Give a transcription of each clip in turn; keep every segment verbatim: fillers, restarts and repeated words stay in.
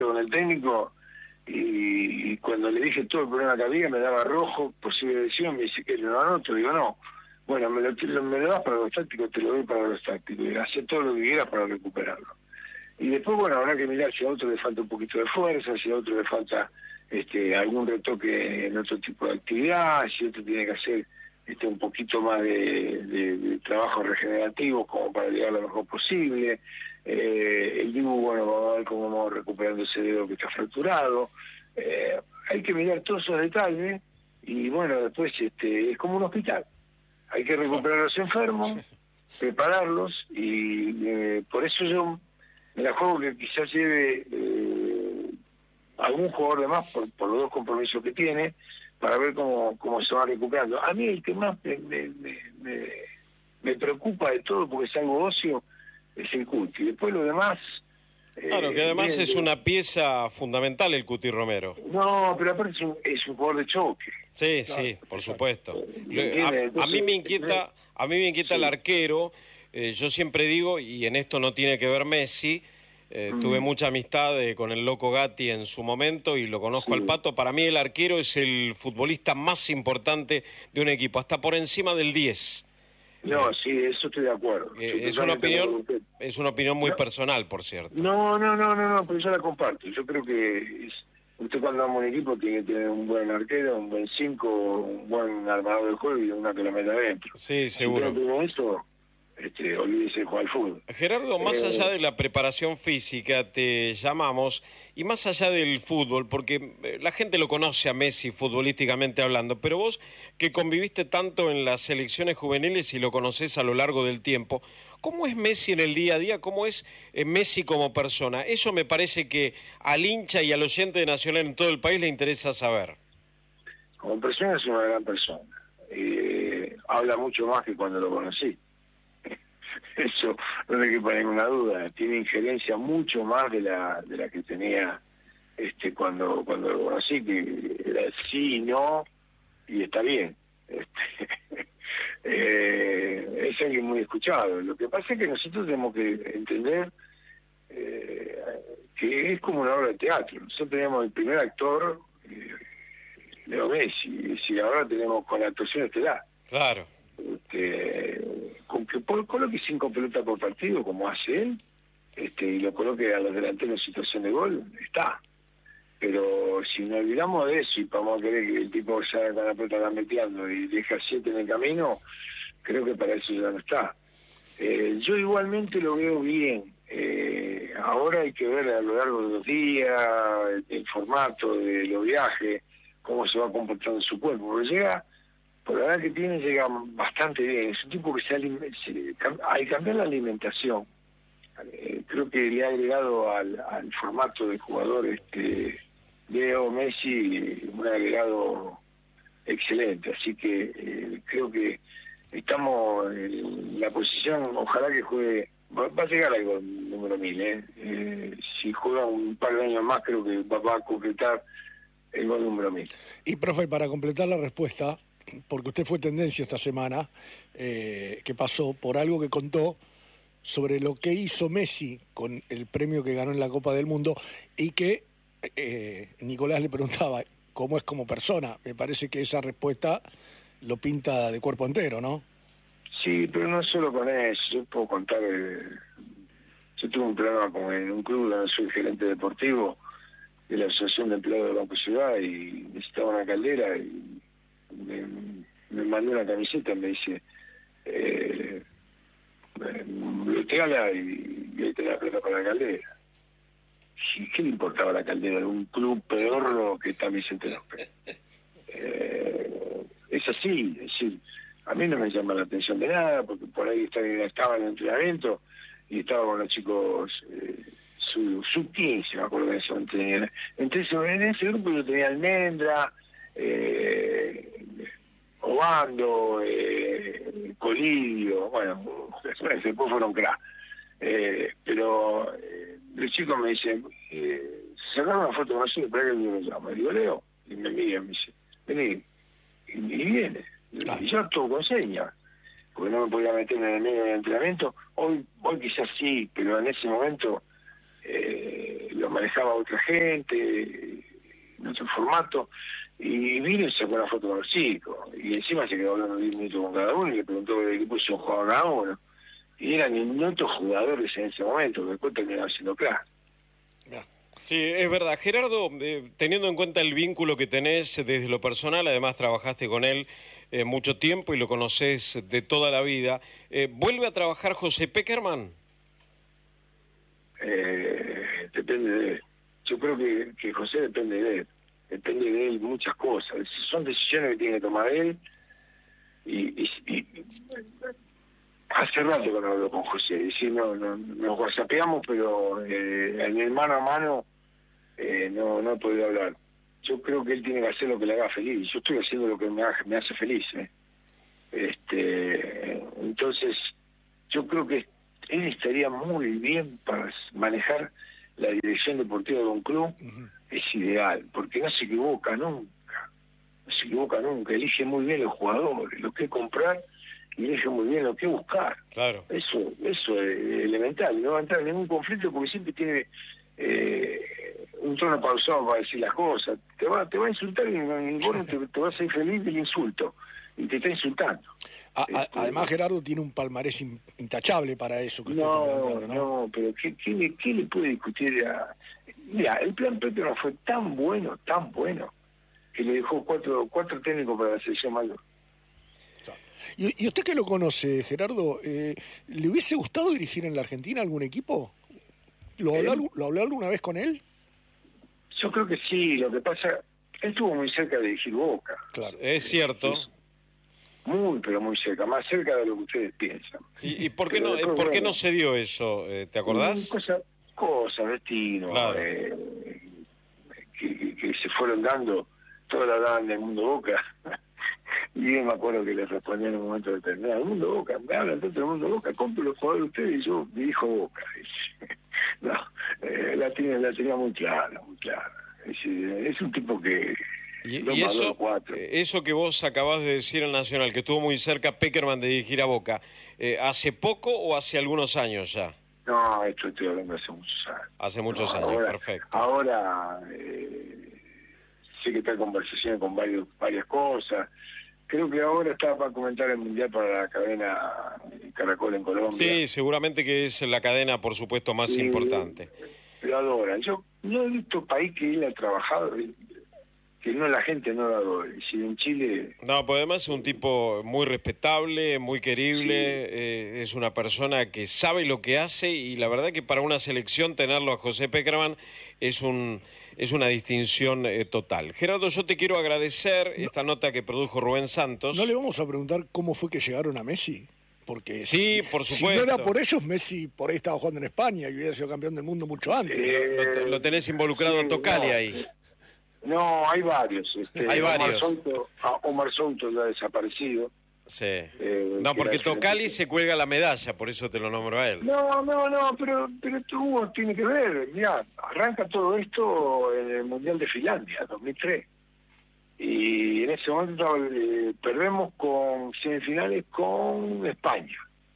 con el técnico y, y cuando le dije todo el problema que había me daba rojo, posible lesión, me dice que lo anoto, digo no, bueno, me lo, lo- me lo das para los tácticos, te lo doy para los tácticos, y hace todo lo que quieras para recuperarlo. Y después, bueno, habrá que mirar si a otro le falta un poquito de fuerza, si a otro le falta este, algún retoque en otro tipo de actividad, si otro tiene que hacer este, un poquito más de, de, de trabajo regenerativo como para llegar lo mejor posible. Eh, el Dibu, bueno, vamos a ver cómo vamos recuperando ese dedo que está fracturado. Eh, hay que mirar todos esos detalles y, bueno, después este, es como un hospital. Hay que recuperar a los enfermos, prepararlos y eh, por eso yo me la juego que quizás lleve eh, algún jugador de más por, por los dos compromisos que tiene para ver cómo, cómo se va recuperando. A mí el que más me, me, me, me, me preocupa de todo, porque es algo ocio, es el Cuti. Después lo demás... Claro, que Eh, además bien, es bien. una pieza fundamental el Cuti Romero. No, pero aparte es un, es un jugador de choque. Sí, Claro, sí, por exacto. supuesto. ¿Me Lo- A, entiendes? a mí me Entonces, inquieta, a mí me inquieta el sí. arquero. Eh, yo siempre digo, y en esto no tiene que ver Messi, eh, tuve Mm, mucha amistad eh, con el Loco Gatti en su momento y lo conozco al sí. Pato. Para mí el arquero es el futbolista más importante de un equipo, hasta por encima del diez. No, sí, eso estoy de acuerdo. Estoy Eh, es una totalmente de acuerdo opinión, con usted. es una opinión muy No, personal, por cierto. no, no, no, no, no, pero yo la comparto. Yo creo que es, usted cuando arma un equipo tiene que tener un buen arquero, un buen cinco, un buen armador del juego y una que lo meta adentro. Sí, Si usted no seguro. tiene eso, este, olvídese de jugar al fútbol. Gerardo, más allá Eh, de la preparación física, te llamamos, y más allá del fútbol, porque eh, la gente lo conoce a Messi futbolísticamente hablando, pero vos que conviviste tanto en las selecciones juveniles y lo conocés a lo largo del tiempo, ¿cómo es Messi en el día a día? ¿Cómo es eh, Messi como persona? Eso me parece que al hincha y al oyente de Nacional en todo el país le interesa saber. como persona es una gran persona. Eh, habla mucho más que cuando lo conocí. Eso no hay que poner ninguna duda. Tiene injerencia mucho más de la de la que tenía este cuando cuando lo conocí, que era sí y no, y está bien. Este, eh, es alguien muy escuchado. Lo que pasa es que nosotros tenemos que entender eh, que es como una obra de teatro. Nosotros teníamos el primer actor, eh, Leo Messi, es decir, ahora tenemos con la actuación estelar. Claro. Este, con que por, coloque cinco pelotas por partido como hace él, este, y lo coloque a los delanteros en situación de gol, está. Pero si nos olvidamos de eso y vamos a querer que el tipo ya con la pelota va metiendo y deja siete en el camino, creo que para eso ya no está. Eh, yo igualmente lo veo bien. Eh, ahora hay que ver a lo largo de los días el, el formato de los viajes, cómo se va comportando su cuerpo, porque llega, por la edad que tiene, llega bastante bien. Es un tipo que se, alime- se al cambiar la alimentación, eh, creo que le ha agregado al, al formato de jugador este Leo Messi un agregado excelente, así que eh, creo que estamos en la posición, ojalá que juegue, va, va a llegar al gol número mil, ¿eh? Eh, si juega un par de años más creo que va, va a concretar el gol número mil. Y, profe, para completar la respuesta, porque usted fue tendencia esta semana, eh, que pasó por algo que contó sobre lo que hizo Messi con el premio que ganó en la Copa del Mundo y que eh, Nicolás le preguntaba cómo es como persona. Me parece que esa respuesta lo pinta de cuerpo entero, ¿no? Sí, pero no solo con eso, yo puedo contar, eh, yo tuve un problema con, en un club donde soy gerente deportivo de la Asociación de Empleados de Banco Ciudad y necesitaba una caldera y me, me mandó una camiseta y me dice, eh, bloqueala y, y ahí te la plata para la caldera. ¿Y qué le importaba la caldera de un club pedorro que está Vicente López? Eh, es así, es decir, a mí no me llama la atención de nada, porque por ahí estaba, estaba en el entrenamiento y estaba con los chicos eh, sub, sub quince, me acuerdo de eso. Tenía, entonces en ese grupo yo tenía Almendra, eh, Obando, eh, Colidio, bueno, después, después fueron crack. Eh, pero eh, los chicos me dicen, eh, sacaron una foto con nosotros, para que yo me llamo. Y digo, Leo, y me mira, me dice, vení, y, y viene. Y yo todo con señas, porque no me podía meter en el medio del entrenamiento. Hoy hoy quizás sí, pero en ese momento eh, lo, manejaba otra gente, en otro formato, y vino y sacó una foto con los chicos, y encima se quedó hablando diez minutos con cada uno y le preguntó de qué posición jugaba cada uno, y eran minutos jugadores en ese momento, que después terminaron siendo claro. Sí, es verdad. Gerardo, eh, teniendo en cuenta el vínculo que tenés desde lo personal, además trabajaste con él eh, mucho tiempo y lo conocés de toda la vida, eh, ¿vuelve a trabajar José Pekerman? Eh, depende de él. Yo creo que, que José depende de él. Depende de él muchas cosas. Son decisiones que tiene que tomar él. Y, y, y hace rato que no hablo con José. Decir, no, no, nos whatsappeamos, pero eh, en el mano a mano eh, no, no he podido hablar. Yo creo que él tiene que hacer lo que le haga feliz. Yo estoy haciendo lo que me, haga, me hace feliz. ¿eh? Este, entonces, yo creo que él estaría muy bien para manejar la dirección deportiva de un club. Uh-huh. Es ideal, porque no se equivoca nunca, no se equivoca nunca, elige muy bien los jugadores, lo que comprar, y elige muy bien lo que buscar. Claro. Eso, eso es elemental, no va a entrar en ningún conflicto porque siempre tiene eh, un tono pausado para decir las cosas. Te va, te va a insultar y, y vos no te, te vas a ir feliz del insulto, y te está insultando. A, a, este, además, Gerardo tiene un palmarés in, intachable para eso que usted no, está planteando, ¿no? No, pero ¿qué, qué, le, qué le puede discutir a...? Mira, el plan Pekerman fue tan bueno, tan bueno, que le dejó cuatro cuatro técnicos para la selección mayor. ¿Y, y usted que lo conoce, Gerardo, eh, le hubiese gustado dirigir en la Argentina algún equipo? ¿Lo habló, ¿Eh? ¿Lo habló alguna vez con él? Yo creo que sí, lo que pasa, él estuvo muy cerca de dirigir Boca. Claro. Es cierto. Sí. Muy, pero muy cerca, más cerca de lo que ustedes piensan. ¿Y, y por qué no después, por qué no se dio eso? ¿Te acordás? Cosas, cosa, destino, claro. eh, que, que, que se fueron dando, toda la daban del mundo Boca. Y yo me acuerdo que les respondí en un momento determinado, el mundo Boca, me hablan tanto del mundo Boca, compro los jugadores de ustedes y yo dirijo Boca. No, eh, la, tenía, la tenía muy clara, muy clara. Es, es un tipo que... Y, y eso, eso que vos acabás de decir en Nacional, que estuvo muy cerca Pekerman de dirigir a Boca, eh, ¿hace poco o hace algunos años ya? No, esto estoy hablando hace muchos años. Hace muchos no, años, ahora, perfecto. Ahora eh, sé que está en conversación con varios, varias cosas. Creo que ahora está para comentar el Mundial para la cadena Caracol en Colombia. Sí, seguramente que es la cadena, por supuesto, más sí, importante. Lo adoran. Yo no he visto país que él ha trabajado... que no la gente no la adore. Si en Chile... No, pues además es un tipo muy respetable, muy querible, sí. eh, es una persona que sabe lo que hace y la verdad que para una selección tenerlo a José Pekerman es un es una distinción eh, total. Gerardo, yo te quiero agradecer no, esta nota que produjo Rubén Santos. ¿No le vamos a preguntar cómo fue que llegaron a Messi? Porque sí, si, por supuesto. Si no era por ellos, Messi por ahí estaba jugando en España y hubiera sido campeón del mundo mucho antes. Eh, lo, lo tenés involucrado sí, a Tocali no. ahí. No, hay varios. Este, hay Omar varios. Souto, Omar Souto ya ha desaparecido. Sí. Eh, no, porque Tocali se cuelga la medalla, por eso te lo nombro a él. No, no, no, pero, pero tú tiene que ver. Mirá, arranca todo esto en el Mundial de Finlandia, dos mil tres. Y en ese momento eh, perdemos con semifinales con España.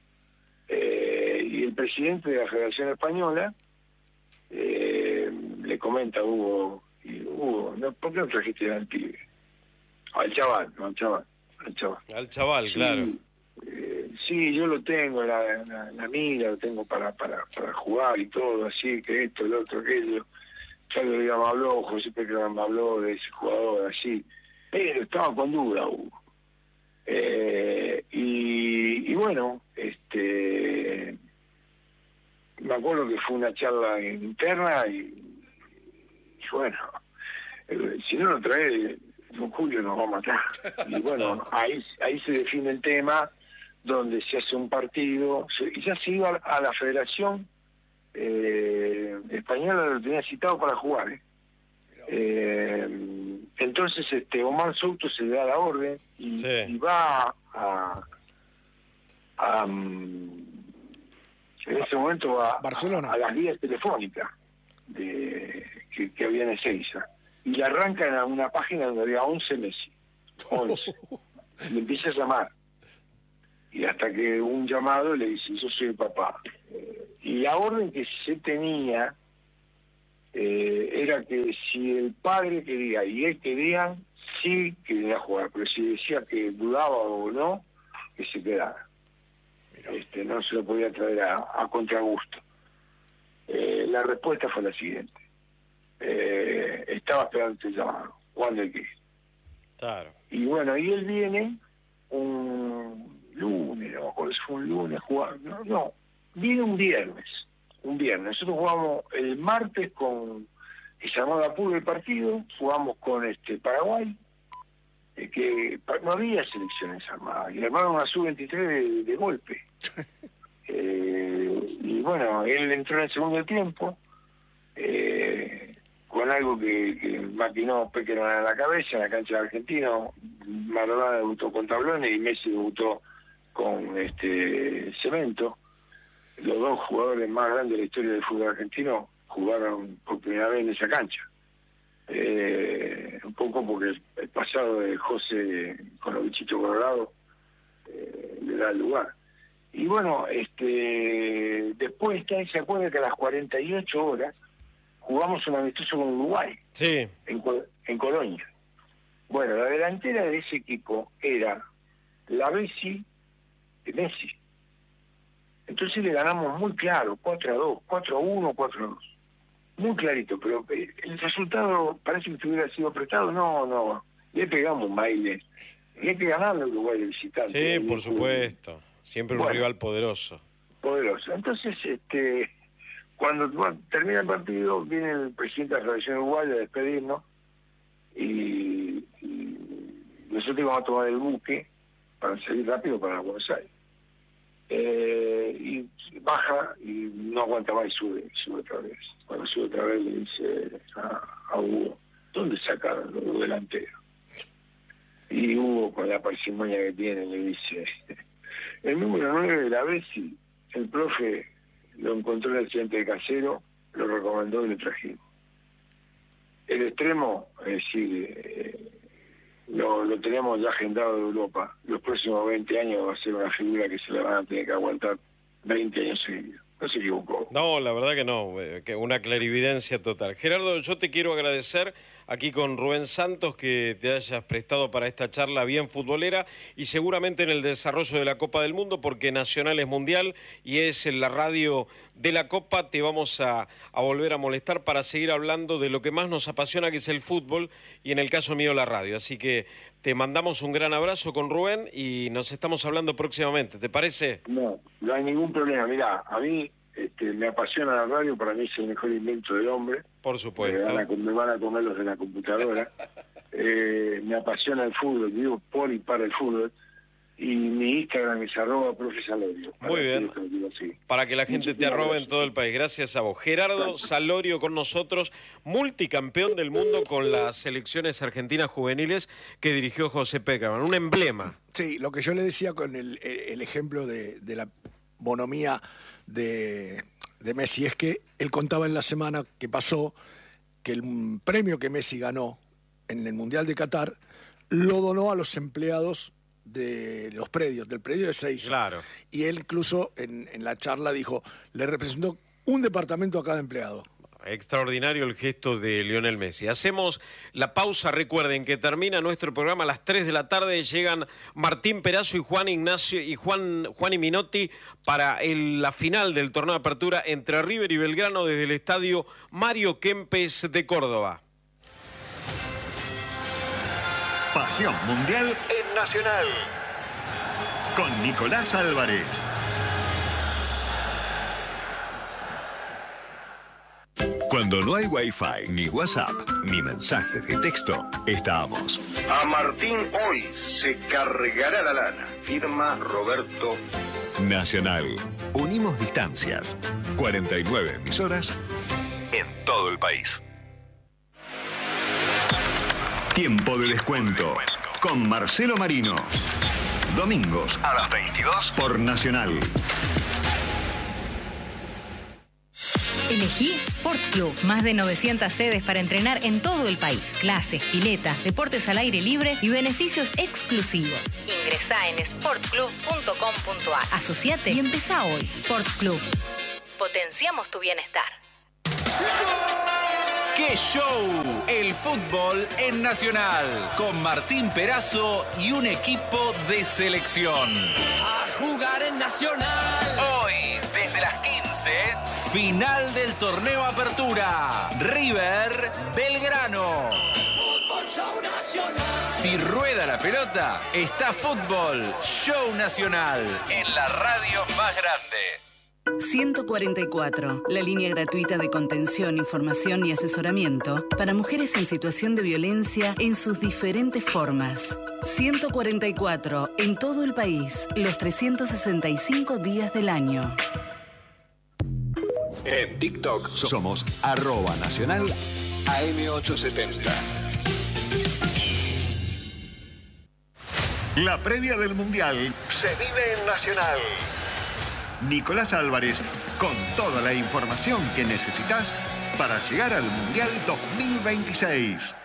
Eh, y el presidente de la Federación Española eh, le comenta a Hugo... Y Hugo, no, ¿por qué no trajiste al pibe? Al chaval, no, al chaval, al chaval. Al chaval, sí, claro. Eh, sí, yo lo tengo, la, la, la mira, lo tengo para, para, para jugar y todo, así que esto, el otro, aquello. Ya lo me habló, José Pekerman me habló de ese jugador, así. Pero estaba con duda, Hugo. Eh, y, y bueno, este me acuerdo que fue una charla interna y bueno, eh, si no lo trae, don Julio nos va a matar. Y bueno, ahí ahí se define el tema, donde se hace un partido, se, y ya se iba a, a la Federación eh, Española, lo tenía citado para jugar. ¿eh? Eh, entonces este Omar Souto se le da la orden y, sí. y va a, a, um, en ese momento a, Barcelona. a, a las vías telefónicas de Que, que había en Ezeiza, y le arrancan a una página donde había once Messi, once, y le empieza a llamar, y hasta que un llamado le dice, yo soy el papá, eh, y la orden que se tenía eh, era que si el padre quería y él quería, sí quería jugar, pero si decía que dudaba o no, que se quedara. Este, no se lo podía traer a, a contragusto. Eh, la respuesta fue la siguiente. Eh, estaba esperando este llamado. ¿Cuándo y qué? Claro. Y bueno, y él viene un lunes, no me acuerdo si fue un lunes, jugar, no, no, viene un viernes, un viernes. Nosotros jugamos el martes con, que se llamaba Apuro el partido, jugamos con este Paraguay, eh, que no había selecciones armadas, y armaron una sub veintitrés de, de golpe. Eh, y bueno, él entró en el segundo tiempo, eh, con algo que, que maquinó Pequeño en la cabeza, en la cancha de Argentino. Maradona debutó con tablones y Messi debutó con este cemento. Los dos jugadores más grandes de la historia del fútbol argentino jugaron por primera vez en esa cancha. Eh, un poco porque el, el pasado de José con los bichitos colorados eh, le da el lugar. Y bueno, este después está, se acuerda que a las cuarenta y ocho horas jugamos un amistoso con Uruguay, sí, en, en Colonia. Bueno, la delantera de ese equipo era la Bessi de Messi. Entonces le ganamos muy claro, cuatro a dos, cuatro a uno, cuatro a dos. Muy clarito, pero el resultado parece que hubiera sido apretado. No, no, le pegamos un baile. Y hay que ganarle a Uruguay de visitante. Sí, por supuesto. Siempre un bueno, rival poderoso. Poderoso. Entonces, este, cuando bueno, termina el partido, viene el presidente de la Federación Uruguaya a despedirnos y, y nosotros íbamos a tomar el buque para salir rápido para Buenos Aires. Eh, y baja y no aguanta más y sube, sube otra vez. Cuando sube otra vez le dice a, a Hugo, ¿dónde sacaron los delanteros? Y Hugo, con la parsimonia que tiene, le dice, el número nueve de la Bessi, el profe lo encontró en el accidente de Casero, lo recomendó y lo trajimos. El extremo, es decir, eh, lo, lo tenemos ya agendado de Europa. Los próximos veinte años va a ser una figura que se le van a tener que aguantar veinte años seguidos. No se equivocó. No, la verdad que no, que una clarividencia total. Gerardo, yo te quiero agradecer aquí con Rubén Santos que te hayas prestado para esta charla bien futbolera y seguramente en el desarrollo de la Copa del Mundo, porque Nacional es mundial y es en la radio de la Copa, te vamos a, a volver a molestar para seguir hablando de lo que más nos apasiona, que es el fútbol, y en el caso mío la radio. Así que te mandamos un gran abrazo con Rubén y nos estamos hablando próximamente, ¿te parece? No, no hay ningún problema. Mirá, a mí este, me apasiona la radio, para mí es el mejor invento del hombre. Por supuesto. Me van a, me van a comer los de la computadora. eh, me apasiona el fútbol, vivo por y para el fútbol. Y mi Instagram es arroba profe Salorio. Muy bien. Para que la gente te arrobe en todo el país. Gracias a vos. Gerardo Salorio con nosotros, multicampeón del mundo con las selecciones argentinas juveniles que dirigió José Pekerman. Un emblema. Sí, lo que yo le decía con el, el ejemplo de, de la bonomía de, de Messi es que él contaba en la semana que pasó que el premio que Messi ganó en el Mundial de Qatar lo donó a los empleados de los predios, del predio de Seiza. Claro. Y él incluso en, en la charla dijo, le representó un departamento a cada empleado. Extraordinario el gesto de Lionel Messi. Hacemos la pausa, recuerden que termina nuestro programa a las tres de la tarde, llegan Martín Perazo y Juan Ignacio y Juan, Juan y Minotti para el, la final del torneo de apertura entre River y Belgrano desde el estadio Mario Kempes de Córdoba. Pasión Mundial en Nacional, con Nicolás Álvarez. Cuando no hay Wi-Fi, ni WhatsApp, ni mensajes de texto, estamos. A Martín hoy se cargará la lana. Firma Roberto. Nacional. Unimos distancias. cuarenta y nueve emisoras en todo el país. Tiempo de descuento con Marcelo Marino. Domingos a las veintidós por Nacional. Elegí Sport Club. Más de novecientas sedes para entrenar en todo el país. Clases, piletas, deportes al aire libre y beneficios exclusivos. Ingresá en sport club punto com punto a r. Asociate y empezá hoy. Sport Club. Potenciamos tu bienestar. ¡Qué show! El fútbol en Nacional, con Martín Perazo y un equipo de selección. A jugar en Nacional. Hoy, desde las quince, final del torneo Apertura. River, Belgrano. Fútbol Show Nacional. Si rueda la pelota, está Fútbol Show Nacional en la radio más grande. ciento cuarenta y cuatro, la línea gratuita de contención, información y asesoramiento para mujeres en situación de violencia en sus diferentes formas. ciento cuarenta y cuatro, en todo el país, los trescientos sesenta y cinco días del año. En TikTok somos arroba nacional A M ochocientos setenta. La previa del Mundial se vive en Nacional. Nicolás Álvarez, con toda la información que necesitas para llegar al Mundial dos mil veintiséis.